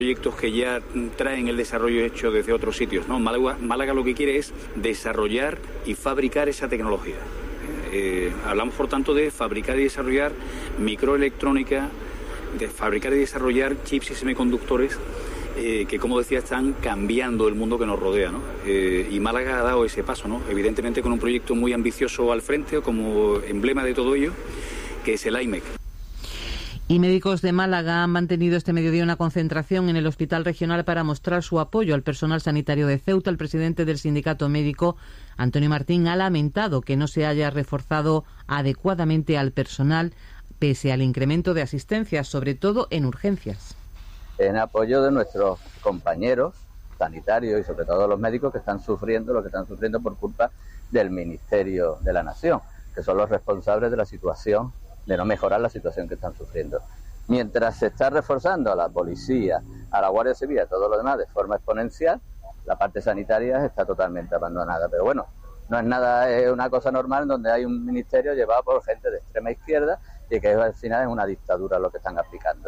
proyectos que ya traen el desarrollo hecho desde otros sitios, ¿no? Málaga lo que quiere es desarrollar y fabricar esa tecnología. Hablamos, por tanto, de fabricar y desarrollar microelectrónica, de fabricar y desarrollar chips y semiconductores que, como decía, están cambiando el mundo que nos rodea, ¿no? Y Málaga ha dado ese paso, ¿no? Evidentemente con un proyecto muy ambicioso al frente, como emblema de todo ello, que es el IMEC. Y médicos de Málaga han mantenido este mediodía una concentración en el Hospital Regional para mostrar su apoyo al personal sanitario de Ceuta. El presidente del sindicato médico, Antonio Martín, ha lamentado que no se haya reforzado adecuadamente al personal pese al incremento de asistencia, sobre todo en urgencias. En apoyo de nuestros compañeros sanitarios y sobre todo los médicos que están sufriendo lo que están sufriendo por culpa del Ministerio de la Nación, que son los responsables de la situación, de no mejorar la situación que están sufriendo. Mientras se está reforzando a la policía, a la Guardia Civil y a todo lo demás de forma exponencial, la parte sanitaria está totalmente abandonada. Pero bueno, no es nada, es una cosa normal donde hay un ministerio llevado por gente de extrema izquierda y que al final es una dictadura lo que están aplicando.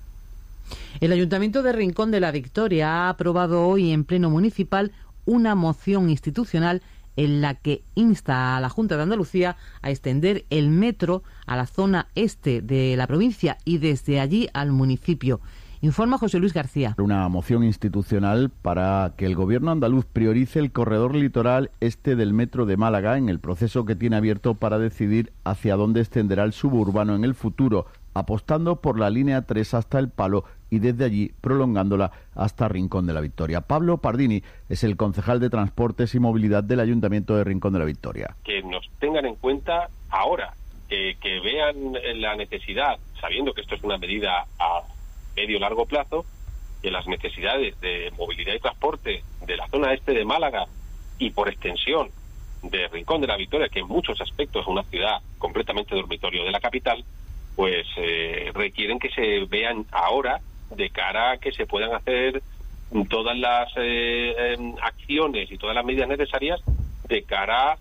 El Ayuntamiento de Rincón de la Victoria ha aprobado hoy en Pleno Municipal una moción institucional en la que insta a la Junta de Andalucía a extender el metro a la zona este de la provincia y desde allí al municipio. Informa José Luis García. Una moción institucional para que el Gobierno andaluz priorice el corredor litoral este del metro de Málaga en el proceso que tiene abierto para decidir hacia dónde extenderá el suburbano en el futuro, apostando por la línea 3 hasta El Palo y desde allí prolongándola hasta Rincón de la Victoria. Pablo Pardini es el concejal de Transportes y Movilidad del Ayuntamiento de Rincón de la Victoria. Que nos tengan en cuenta ahora, que vean la necesidad, sabiendo que esto es una medida a medio largo plazo, que las necesidades de movilidad y transporte de la zona este de Málaga y por extensión de Rincón de la Victoria, que en muchos aspectos es una ciudad completamente dormitorio de la capital, pues requieren que se vean ahora de cara a que se puedan hacer todas las acciones y todas las medidas necesarias de cara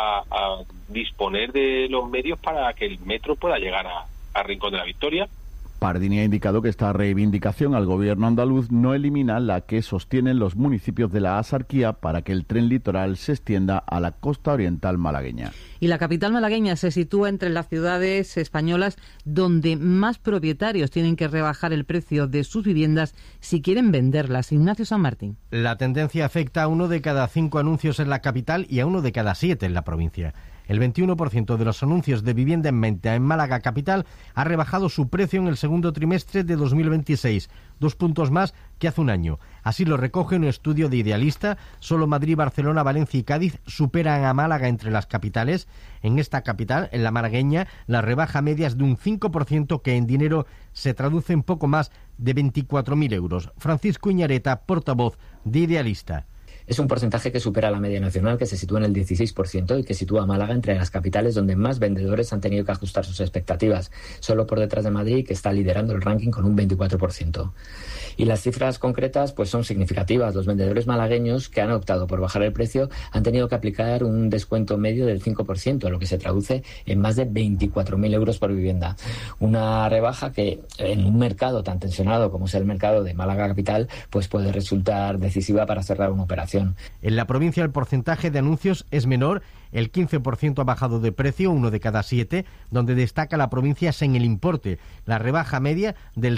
a disponer de los medios para que el metro pueda llegar a Rincón de la Victoria. Pardini ha indicado que esta reivindicación al Gobierno andaluz no elimina la que sostienen los municipios de la Axarquía para que el tren litoral se extienda a la costa oriental malagueña. Y la capital malagueña se sitúa entre las ciudades españolas donde más propietarios tienen que rebajar el precio de sus viviendas si quieren venderlas. Ignacio San Martín. La tendencia afecta a 1 de cada 5 anuncios en la capital y a 1 de cada 7 en la provincia. El 21% de los anuncios de vivienda en venta en Málaga capital ha rebajado su precio en el segundo trimestre de 2026, 2 puntos más que hace un año. Así lo recoge un estudio de Idealista. Solo Madrid, Barcelona, Valencia y Cádiz superan a Málaga entre las capitales. En esta capital, en la malagueña, la rebaja media es de un 5% que en dinero se traduce en poco más de 24.000 euros. Francisco Iñareta, portavoz de Idealista. Es un porcentaje que supera la media nacional, que se sitúa en el 16% y que sitúa a Málaga entre las capitales donde más vendedores han tenido que ajustar sus expectativas, solo por detrás de Madrid, que está liderando el ranking con un 24%. Y las cifras concretas pues son significativas. Los vendedores malagueños que han optado por bajar el precio han tenido que aplicar un descuento medio del 5%, lo que se traduce en más de 24.000 euros por vivienda. Una rebaja que en un mercado tan tensionado como es el mercado de Málaga capital, pues puede resultar decisiva para cerrar una operación. En la provincia el porcentaje de anuncios es menor, el 15% ha bajado de precio, 1 de cada 7, donde destaca la provincia es en el importe. La rebaja media del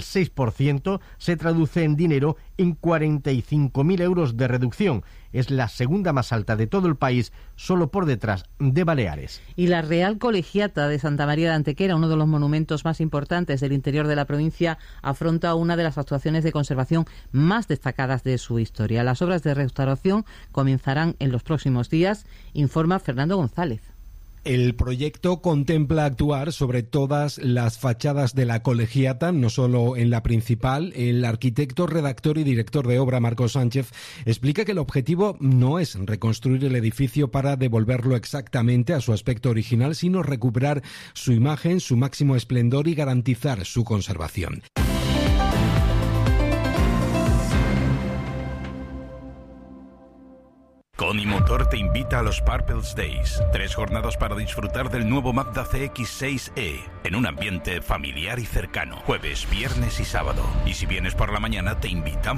6% se traduce en dinero en 45.000 euros de reducción. Es la segunda más alta de todo el país, solo por detrás de Baleares. Y la Real Colegiata de Santa María de Antequera, uno de los monumentos más importantes del interior de la provincia, afronta una de las actuaciones de conservación más destacadas de su historia. Las obras de restauración comenzarán en los próximos días, informa Fernando González. El proyecto contempla actuar sobre todas las fachadas de la colegiata, no solo en la principal. El arquitecto, redactor y director de obra, Marcos Sánchez, explica que el objetivo no es reconstruir el edificio para devolverlo exactamente a su aspecto original, sino recuperar su imagen, su máximo esplendor y garantizar su conservación. Con Motor te invita a los Purples Days. 3 jornadas para disfrutar del nuevo Mazda CX-6e en un ambiente familiar y cercano. Jueves, viernes y sábado. Y si vienes por la mañana, te invitamos